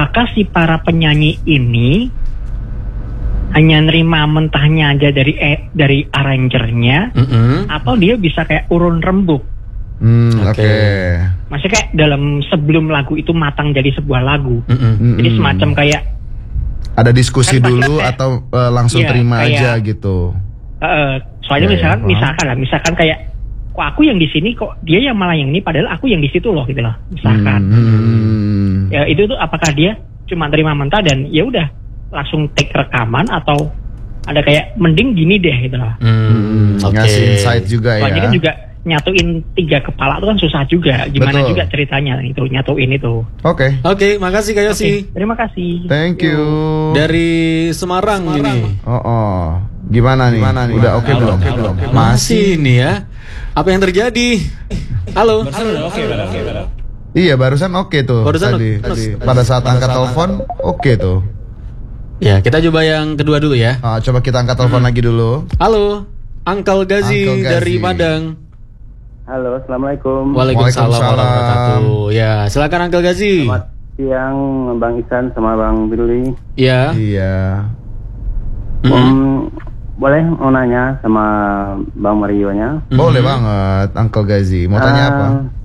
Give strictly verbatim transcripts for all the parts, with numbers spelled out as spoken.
apakah si para penyanyi ini hanya nerima mentahnya aja dari eh, dari arrangernya, mm-hmm. atau dia bisa kayak urun rembuk? Hmm, Oke. Okay. Maksudnya kayak dalam sebelum lagu itu matang jadi sebuah lagu. Mm-hmm. Jadi semacam kayak ada diskusi kan dulu kayak, atau uh, langsung iya, terima kayak, aja gitu. Uh, soalnya yeah, misalkan, yeah. misalkan lah, misalkan kayak, kok aku yang di sini, kok dia yang malah yang ini, padahal aku yang di situ loh gitu loh. Misalkan. Mm-hmm. Ya itu tuh apakah dia cuma terima mentah dan ya udah langsung take rekaman atau ada kayak mending gini deh gitu loh. Hmm, okay. Ngasih insight juga. Soalnya ya. kan juga nyatuin tiga kepala itu kan susah juga. Gimana Betul. juga ceritanya itu nyatuin itu. Oke. Okay. Oke, okay, makasih Kak Yosi. Okay, terima kasih. Thank you. Dari Semarang, Semarang. ini. Oh, oh. Gimana nih? Gimana nih? Udah oke okay belum? Okay, belum? Okay, Masih nih ya. Apa yang terjadi? Halo. Barusan udah oke, oke, oke. Iya, barusan oke okay tuh. Barusan tadi. tadi. Pada saat pada angkat saat telepon oke okay tuh. Ya, kita coba yang kedua dulu ya. Ah, coba kita angkat telepon hmm. lagi dulu. Halo, Uncle Gazi, Uncle Gazi dari Padang. Halo, assalamualaikum. Waalaikumsalam warahmatullahi. Ya, silakan Uncle Gazi. Selamat siang Bang Isan sama Bang Billy. Iya. Iya. Um, mm. Boleh mau nanya sama Bang Mario-nya? Boleh mm-hmm. banget, Uncle Gazi. Mau tanya uh, apa?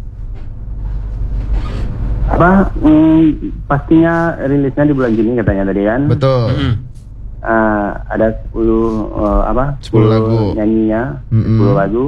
Apa? Hmm, pastinya rilisnya di bulan Juni katanya tadi kan? Betul. Mm-hmm. Uh, ada sepuluh uh, apa? sepuluh lagu. Nyanyinya, mm-hmm. sepuluh lagu.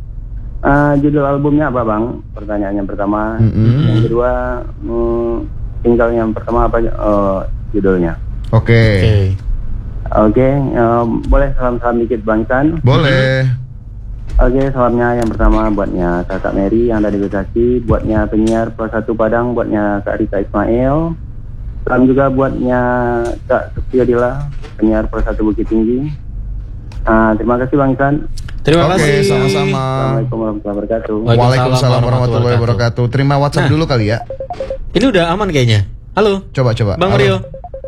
Uh, judul albumnya apa Bang? Pertanyaan yang pertama. Mm-hmm. Yang kedua, um, single yang pertama apa uh, judulnya? Oke. Okay. Okay. Oke, okay, uh, boleh salam-salam dikit Bang Isan? Boleh. Oke, okay, salamnya yang pertama buatnya Kakak Mary yang ada di Bekasi, buatnya penyiar Pro satu Padang, buatnya Kak Rita Ismail. Salam juga buatnya Kak Sufiadila, penyiar Pro satu Bukit Tinggi. Uh, terima kasih Bang Isan. Terima Oke, kasih. sama-sama. Assalamualaikum warahmatullahi wabarakatuh. Waalaikumsalam warahmatullahi wabarakatuh. Terima WhatsApp nah, dulu kali ya. Ini udah aman kayaknya. Halo. Coba coba. Bang Mario.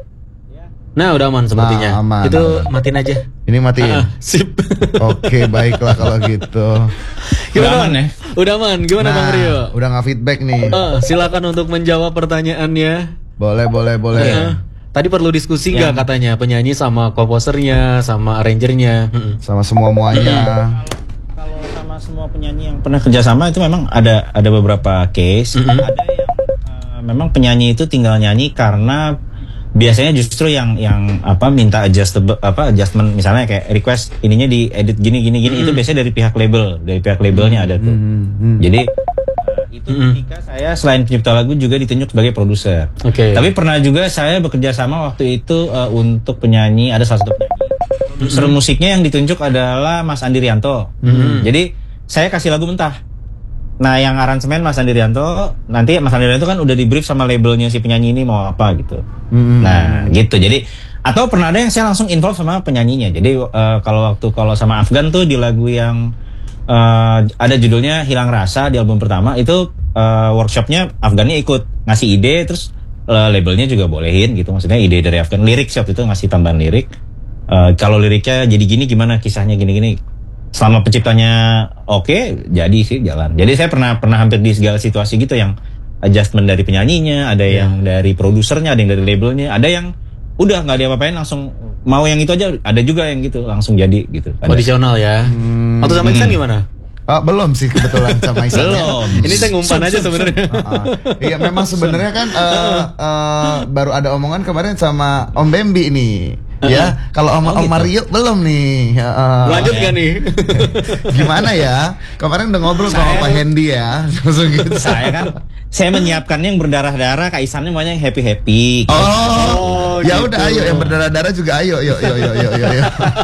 Nah, udah aman sepertinya. Nah, aman, itu aman. matiin aja. Ini matiin. Ah, sip. Oke, baiklah kalau gitu. Udah aman ya? Udah aman. Gimana nah, Bang Mario? Udah nggak feedback nih. Uh, silakan untuk menjawab pertanyaannya. Boleh, boleh, boleh. Uh, tadi perlu diskusi nggak ya. katanya penyanyi sama komposernya, sama arrangernya, sama semua muanya. Kalau sama semua penyanyi yang pernah kerjasama itu memang ada ada beberapa case. Mm-hmm. Ada yang uh, memang penyanyi itu tinggal nyanyi karena biasanya justru yang yang apa minta adjustable apa adjustment misalnya kayak request ininya di edit gini gini gini mm. itu biasanya dari pihak label dari pihak labelnya ada tuh mm. jadi uh, itu mm. ketika saya selain pencipta lagu juga ditunjuk sebagai produser. Okay. Tapi pernah juga saya bekerja sama waktu itu uh, untuk penyanyi ada salah satu penyanyi produser mm. musiknya yang ditunjuk adalah Mas Andi Rianto. Mm. Jadi saya kasih lagu mentah. Nah yang aransemen Mas Andi Rianto, nanti Mas Andi Rianto kan udah di brief sama labelnya si penyanyi ini mau apa gitu. Hmm. Nah gitu, jadi atau pernah ada yang saya langsung involve sama penyanyinya. Jadi uh, kalau waktu kalau sama Afgan tuh di lagu yang uh, ada judulnya Hilang Rasa di album pertama itu uh, workshopnya Afgannya ikut ngasih ide, terus uh, labelnya juga bolehin gitu. Maksudnya ide dari Afgan, lirik shop itu ngasih tambahan lirik. Uh, kalau liriknya jadi gini gimana kisahnya gini-gini. Selama penciptanya oke, okay, jadi sih jalan. Jadi saya pernah pernah hampir di segala situasi gitu yang adjustment dari penyanyinya, ada yeah. yang dari produsernya, ada yang dari labelnya, ada yang udah nggak diapa-apain langsung mau yang itu aja, ada juga yang gitu langsung jadi gitu. Kondisional ya. Hmm. Atau sama Iksan gimana? Ah, belum sih kebetulan sama Iksan. Belum. Ini saya ngumpan aja sebenarnya. uh, uh. Iya memang sebenarnya kan uh, uh, baru ada omongan kemarin sama Om Bembi nih. Ya, kalau Om, oh, Om gitu. Mario belum nih. Uh, Lanjut gak nih? Gimana ya? Kemarin udah ngobrol saya, sama Pak Hendy ya. Gitu. Saya kan, saya menyiapkannya yang berdarah-darah, Kak Isannya maunya yang happy-happy. Gitu. Oh, oh ya gitu. Udah ayo yang berdarah-darah juga ayo, yuk, yuk, yuk, yuk, yuk.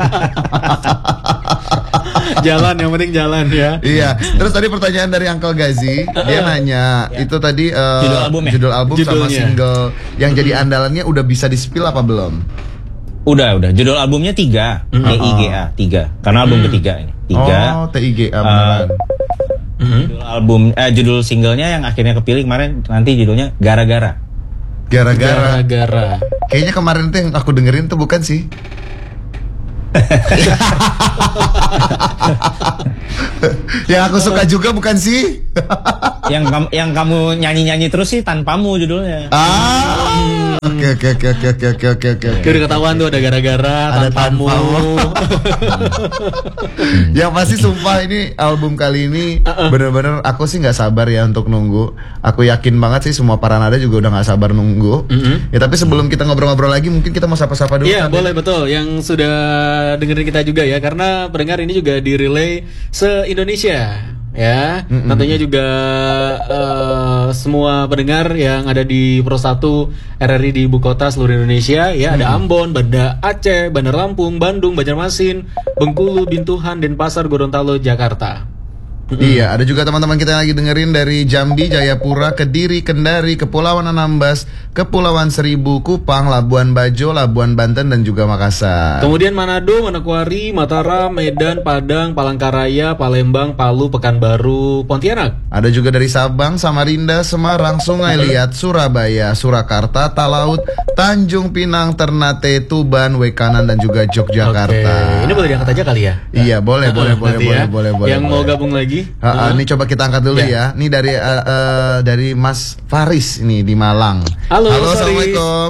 Jalan, yang penting jalan ya. Iya. Terus tadi pertanyaan dari Uncle Gazi, dia nanya ya. itu tadi uh, judul album, ya? judul album Judulnya. sama single yang jadi andalannya udah bisa di-spill apa belum? Udah, udah. Judul albumnya tiga, mm. T I G A tiga. Karena album mm. ketiga ini. Tiga. Oh, T I G A beneran. Uh, mm-hmm. Judul album, eh, judul singlenya yang akhirnya kepilih kemarin nanti judulnya Gara-gara. Gara-gara. Gara-gara. Kayaknya kemarin tuh yang aku dengerin tuh bukan sih. Yang aku suka juga bukan sih. Yang kamu yang kamu nyanyi-nyanyi terus sih Tanpamu judulnya. Ah, oke oke oke oke oke oke oke oke. Udah ketahuan tuh ada gara-gara Ada tanpamu. Yang pasti sumpah ini album kali ini bener-bener aku sih nggak sabar ya untuk nunggu. Aku yakin banget sih semua para nada juga udah nggak sabar nunggu. Mm-hmm. Ya tapi sebelum kita ngobrol-ngobrol lagi mungkin kita mau sapa-sapa dulu. Iya kan, boleh betul. Yang sudah dengerin kita juga ya, karena pendengar ini juga di-relay se-Indonesia. Ya, Mm-mm. tentunya juga uh, semua pendengar yang ada di Pro satu R R I di ibu kota seluruh Indonesia ya, ada Ambon, Banda Aceh, Bandar Lampung, Bandung, Banjarmasin, Bengkulu, Bintuhan, Denpasar, Gorontalo, Jakarta. Iya, ada juga teman-teman kita yang lagi dengerin dari Jambi, Jayapura, Kediri, Kendari, Kepulauan Anambas, Kepulauan Seribu, Kupang, Labuan Bajo, Labuan Banten, dan juga Makassar. Kemudian Manado, Manokwari, Mataram, Medan, Padang, Palangkaraya, Palembang, Palu, Pekanbaru, Pontianak. Ada juga dari Sabang, Samarinda, Semarang, Sungai Liat, Surabaya, Surakarta, Talaut, Tanjung Pinang, Ternate, Tuban, Wekanan, dan juga Yogyakarta. Oke, ini boleh diangkat aja kali ya? Iya, boleh, boleh, boleh, Nanti boleh, ya. boleh, boleh. Yang boleh. mau gabung lagi? Uh, uh, ini coba kita angkat dulu ya. Ini dari uh, uh, dari Mas Faris ini di Malang. Halo, Mas Assalamualaikum.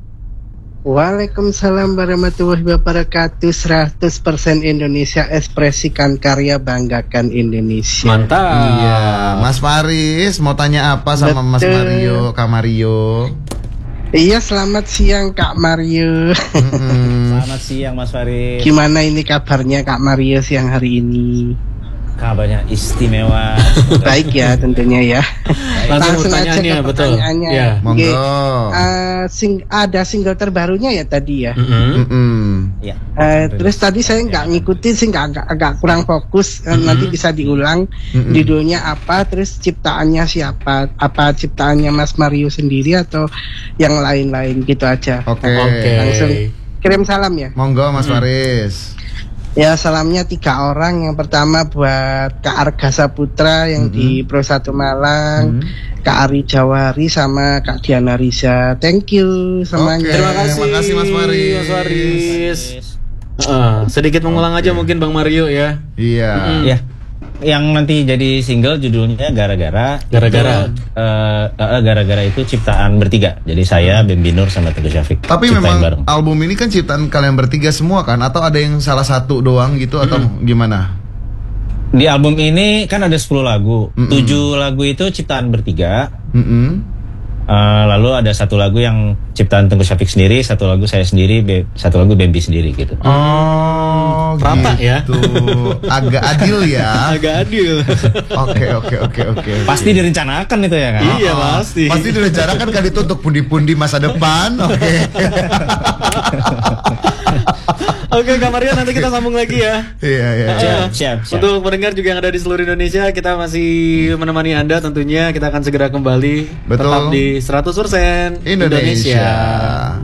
Waalaikumsalam warahmatullahi wabarakatuh. seratus persen Indonesia, ekspresikan karya, banggakan Indonesia. Mantap. Iya, Mas Faris mau tanya apa sama Mas Betul. Mario, Kak Mario? Iya, selamat siang Kak Mario. Mm-mm. Selamat siang Mas Faris. Gimana ini kabarnya Kak Mario siang hari ini? Kabarnya istimewa. Baik ya tentunya ya. Langsung Langsung aja pertanyaannya, ke betul. pertanyaannya. Ya. Monggo. Oke. Eh, sing- ada single terbarunya ya tadi ya. Mm-mm. Mm-mm. Ya. Eh, terus tadi saya nggak ngikutin sih, nggak agak, agak kurang fokus. Eh, Nanti bisa diulang. Mm-mm. Judulnya apa? Terus ciptaannya siapa? Apa ciptaannya Mas Mario sendiri atau yang lain-lain gitu aja? Oke. Oke. Langsung kirim salam ya. Monggo Mas Faris. Ya, salamnya tiga orang. Yang pertama buat Kak Arga Saputra yang di Pro satu Malang, Kak Ari Jawari sama Kak Diana Riza. Thank you semuanya. Oke. Terima kasih. Terima kasih, Mas Faris. Mas Faris. Heeh, sedikit mengulang aja mungkin Bang Mario ya. Iya. Ya. Yang nanti jadi single judulnya Gara-gara. Gara-gara. Itu, eh, eh, gara-gara itu ciptaan bertiga. Jadi saya, Bambi Nur sama Teguh Syafiq. Tapi Ciptain memang bareng. album ini kan ciptaan kalian bertiga semua kan? Atau ada yang salah satu doang gitu atau gimana? Di album ini kan ada sepuluh lagu. Mm-mm. tujuh lagu itu ciptaan bertiga. Mm-mm. Eh, lalu ada satu lagu yang ciptaan Teguh Syafiq sendiri, satu lagu saya sendiri, be- satu lagu Bambi sendiri gitu. Oh, Rata ya? gitu. Agak adil ya. Agak adil. Oke, oke, oke, oke. Pasti direncanakan itu ya kan? Iya pasti. Pasti direncanakan kan itu untuk pundi-pundi masa depan. Oke. Oke, Kak Mario, nanti kita sambung lagi ya. Iya, iya. Ah, Siap, siap, siap. Untuk pendengar juga yang ada di seluruh Indonesia, kita masih menemani Anda tentunya. Kita akan segera kembali. Betul. Tetap di seratus persen Indonesia.